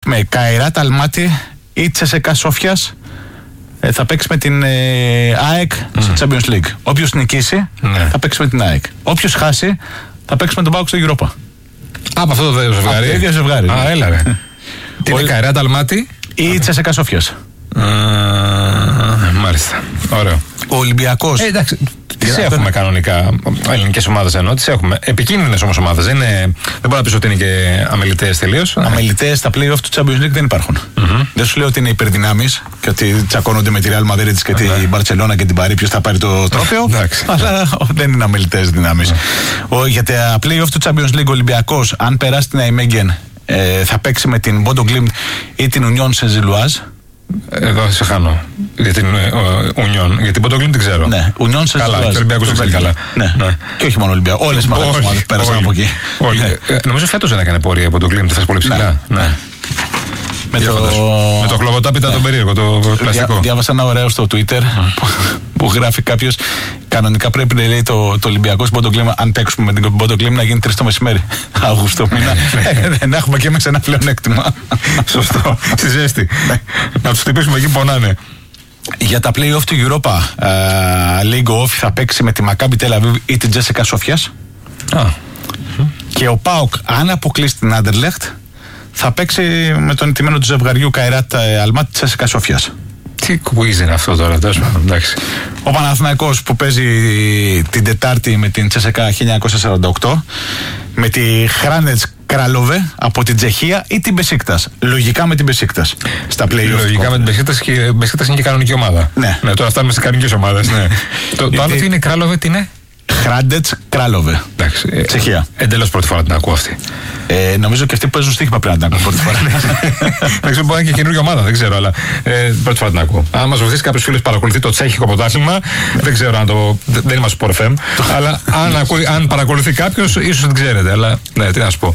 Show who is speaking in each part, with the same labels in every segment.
Speaker 1: με Καϊράτ Αλμάτι ή Τσεσεκά Σόφιας. Θα παίξει με την ΑΕΚ στο Champions League. Όποιος νικήσει θα παίξει με την ΑΕΚ. Όποιος χάσει θα παίξει με τον ΠΑΟΚ στο Europa.
Speaker 2: Από αυτό το ζευγάρι.
Speaker 1: Από το ίδιο ζευγάρι.
Speaker 2: Α, έλα ρε. Τι είναι Καϊράτ Αλμάτι
Speaker 1: ή Τσεσεκά Σόφιας.
Speaker 2: Μάλιστα. Ωραίο.
Speaker 1: Ο Ολυμπιακός.
Speaker 2: Εντάξει. Τις έχουμε κανονικά. Ελληνικές ομάδες εννοώ. Τις έχουμε. Επικίνδυνες όμως ομάδες. Δεν μπορεί να πεις ότι είναι και αμεληταίες τελείως.
Speaker 1: Αμεληταίες στα play-off του Champions League δεν υπάρχουν. Δεν σου λέω ότι είναι υπερδυνάμεις και ότι τσακώνονται με τη Real Madrid και την Μπαρτσελώνα και την Παρί ποιος θα πάρει το τρόπαιο. Αλλά δεν είναι αμεληταίες δυνάμεις. Για τα play-off του Champions League ο Ολυμπιακός, αν περάσει την Nijmegen, θα παίξει με την Bodo Glimt ή την Union Saint-Gilloise.
Speaker 2: Εδώ σε χάνω. Για την Union. Για την Bodo Glimt δεν ξέρω.
Speaker 1: Ναι, Union Saint-Gilloise.
Speaker 2: Καλά, και ο Ολυμπιακός δεν ξέρει καλά.
Speaker 1: Ναι. Και όχι μόνο ο Ολυμπιακός. Όλες οι μεγάλες ομάδες πέρασαν από εκεί.
Speaker 2: Νομίζω φέτος δεν έκανε πορεία από το Glimt, θα πολύ ψηλά. Με το χλωβοτάπητα τον περίεργο, το πλαστικό.
Speaker 1: Διάβασα ένα ωραίο στο Twitter που γράφει κάποιος. Κανονικά πρέπει να λέει το Ολυμπιακό στην Bodo Glimt, αν παίξουμε με την Bodo Glimt, να γίνει 3 το μεσημέρι. Αύγουστο μήνα. Να έχουμε και εμείς ένα πλεονέκτημα.
Speaker 2: Σωστό. Στη ζέστη. Να τους χτυπήσουμε εκεί που πονάνε.
Speaker 1: Για τα play-off του Europa League, ο Όφη θα παίξει με τη Maccabi Tel Aviv ή την Τσέσσεκα Σόφιας. Και ο ΠΑΟΚ, αν αποκλείσει την Άντερλεχτ, θα παίξει με τον ηττημένο του ζευγαριού Καϊράτ Αλμάτι Τσέσσεκα Σόφιας.
Speaker 2: Τι quiz είναι αυτό τώρα, τέλος πάντων, εντάξει.
Speaker 1: Ο Παναθηναϊκός που παίζει την Τετάρτη με την Τσέσσεκα 1948, με τη Χράνετς Κράλοβε από την Τσεχία ή την Μπεσίκτας. Λογικά με την Μπεσίκτας στα play-off.
Speaker 2: Λογικά με την Μπεσίκτας, και η Μπεσίκτας είναι και κανονική ομάδα.
Speaker 1: Ναι.
Speaker 2: Τώρα φτάνουμε στις κανονικές ομάδες. Ναι. Το άλλο τι είναι, Κράλοβε, τι είναι?
Speaker 1: Χράντετς Κράλοβε. Τσεχία.
Speaker 2: Εντελώς πρώτη φορά την ακούω αυτή.
Speaker 1: Νομίζω και αυτοί που παίζουν στοίχημα πρέπει να την ακούω πρώτη φορά.
Speaker 2: Δεν ξέρω, μπορεί να είναι και καινούργια ομάδα, δεν ξέρω, αλλά πρώτη φορά την ακούω. Αν μας βοηθήσει κάποιος φίλος παρακολουθεί το τσέχικο πρωτάθλημα, δεν ξέρω αν το. Δεν είμαστε Sport FM, αλλά αν παρακολουθεί κάποιος, ίσως δεν ξέρετε. Αλλά ναι, τι να σου πω.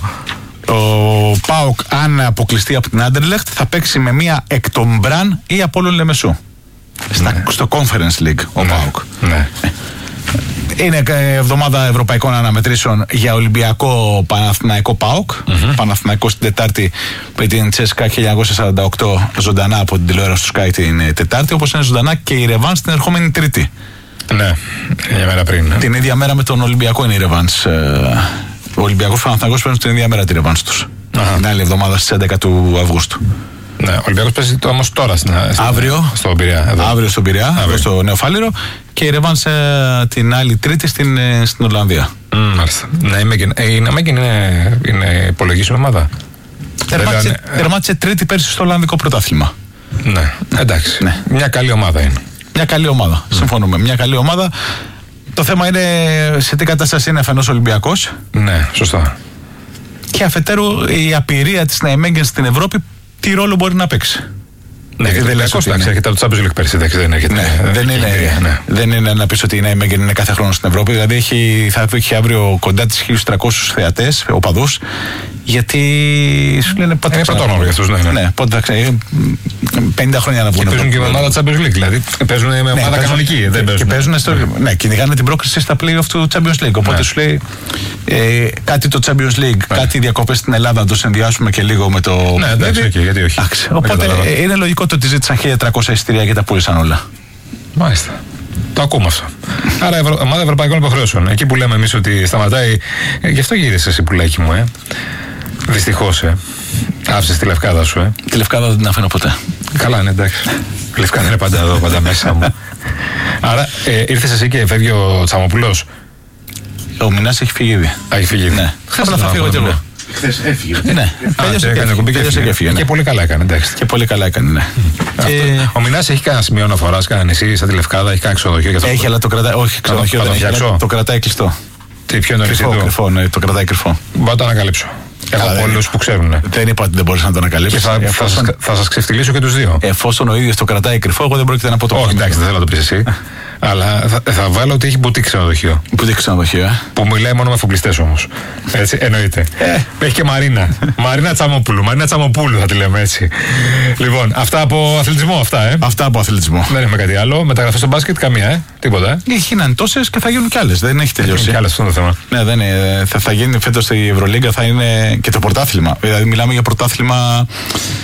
Speaker 1: Ο ΠΑΟΚ, αν αποκλειστεί από την Άντερλεχτ, θα παίξει με μία εκ των Μπραν ή Απόλλων Λεμεσού. Στο Conference League ο ΠΑΟΚ. Είναι εβδομάδα ευρωπαϊκών αναμετρήσεων για Ολυμπιακό Παναθηναϊκό ΠΑΟΚ. Παναθηναϊκό την Τετάρτη με την Τσέσσεκα 1948 ζωντανά από την τηλεόραση του Sky την Τετάρτη, όπως είναι ζωντανά και η Ρεβάνς την ερχόμενη Τρίτη.
Speaker 2: Ναι, μια μέρα πριν.
Speaker 1: Την ίδια μέρα με τον Ολυμπιακό είναι η Ρεβάνς. Ο Ολυμπιακός Παναθηναϊκός παίρνουν την ίδια μέρα τη Ρεβάνς τους. Την άλλη εβδομάδα στις 11 του Αυγούστου.
Speaker 2: Ναι, ο Ολυμπιακός παίζει όμως τώρα
Speaker 1: αύριο
Speaker 2: στον Πειραιά.
Speaker 1: Αύριο στον Πειραιά, στο Νέο Φάληρο, και η Ρεβάνς την άλλη Τρίτη στην Ολλανδία.
Speaker 2: Μάλιστα. Η Νijmegen είναι υπολογίσιμη ομάδα.
Speaker 1: Τερμάτισε Τρίτη πέρσι στο Ολλανδικό πρωτάθλημα.
Speaker 2: Ναι, εντάξει. Ναι. Μια καλή ομάδα είναι.
Speaker 1: Μια καλή ομάδα. Συμφωνούμε. Μια καλή ομάδα. Το θέμα είναι σε τι κατάσταση είναι αφενός Ολυμπιακός.
Speaker 2: Ναι, σωστά.
Speaker 1: Και αφετέρου η απειρία της Nijmegen στην Ευρώπη, τι ρόλο μπορεί να παίξει.
Speaker 2: Ναι, γιατί δεν έρχεται από το Champions League πέρσι, δεν έρχεται.
Speaker 1: Δεν είναι να πεις ότι η Nijmegen είναι κάθε χρόνο στην Ευρώπη. Δηλαδή θα έχει αύριο κοντά τις 1.300 θεατές, οπαδούς. Γιατί σου λένε πότε.
Speaker 2: Είναι πατώνο για αυτούς, ναι.
Speaker 1: Πότε θα ξέρει. 50 χρόνια να βγουν.
Speaker 2: Και παίζουν και με ομάδα Champions League, δηλαδή. Παίζουν με ομάδα κανονική.
Speaker 1: Και παίζουν ναι, κυνηγάνε την πρόκριση στα play-off του Champions League. Οπότε σου λέει κάτι το Champions League, κάτι διακοπές στην Ελλάδα, να το συνδυάσουμε και λίγο με το.
Speaker 2: Ναι, εντάξει, γιατί όχι.
Speaker 1: Οπότε είναι λογικό το ότι ζήτησαν 1.300 εισιτήρια και τα πούλησαν όλα.
Speaker 2: Μάλιστα. Το ακούμε αυτό. Άρα, ομάδα ευρωπαϊκών υποχρεώσεων. Εκεί που λέμε εμείς ότι σταματάει. Γι' αυτό γύρισες εσύ, πουλάκι μου, Δυστυχώς, άφησες τη λευκάδα σου,
Speaker 1: Τη λευκάδα δεν την αφήνω ποτέ.
Speaker 2: Καλά, ναι, εντάξει. Η λευκάδα είναι πάντα εδώ, πάντα μέσα μου. Άρα, ήρθες εσύ και φεύγει ο Τσαμοπούλος.
Speaker 1: Ο Μινάς έχει φύγει ήδη.
Speaker 2: Έχει φύγει.
Speaker 1: Ναι. Απλά θα φύγω κι εγώ.
Speaker 3: Χθες έφυγε.
Speaker 1: Ναι.
Speaker 2: Τέλειωσε και έφυγε. Και πολύ καλά έκανε, εντάξει.
Speaker 1: Και πολύ καλά έκανε, ναι.
Speaker 2: Ο Μινάς έχει κανένα σημείο αναφοράς, κανένα νησί, σαν τη λευκάδα, έχει κανένα ξενοδοχείο.
Speaker 1: Έχει, αλλά το κρατάει. Όχι, ξενοδοχείο δεν έχει. Το κρατάει κλειστό.
Speaker 2: Τι, ποιο είναι
Speaker 1: κρυφό, ναι, το κρατάει κρυφό.
Speaker 2: Μπορώ να το ανακαλύψω. Έχω πολλούς που ξέρουν.
Speaker 1: Δεν είπα ότι δεν μπορείς να το ανακαλύψεις.
Speaker 2: Θα σας ξεφτυλίσω και τους δύο.
Speaker 1: Εφόσον ο ίδιος το κρατάει κρυφό, εγώ δεν πρόκειται να πω το
Speaker 2: όχι, εντάξει, δεν θέλω να το πεις εσύ. Αλλά θα βάλω ότι έχει μπουτίκ ξενοδοχείο.
Speaker 1: Μπουτίκ ξενοδοχείο,
Speaker 2: Που μιλάει μόνο με φουπλιστές όμως. Έτσι, εννοείται. Έχει και Μαρίνα. Μαρίνα Τσαμοπούλου θα τη λέμε έτσι. Λοιπόν, αυτά από αθλητισμό, αυτά,
Speaker 1: Αυτά από αθλητισμό.
Speaker 2: Δεν έχουμε κάτι άλλο. Μεταγραφές στο μπάσκετ, καμία, τίποτα.
Speaker 1: Έγιναν τόσες και θα γίνουν κι άλλες. Δεν έχει τελειώσει.
Speaker 2: Κι άλλες, αυτό είναι το θέμα.
Speaker 1: Ναι, δεν είναι. Θα γίνει φέτος η Ευρωλίγκα, θα είναι και το πρωτάθλημα. Δηλαδή, μιλάμε για πρωτάθλημα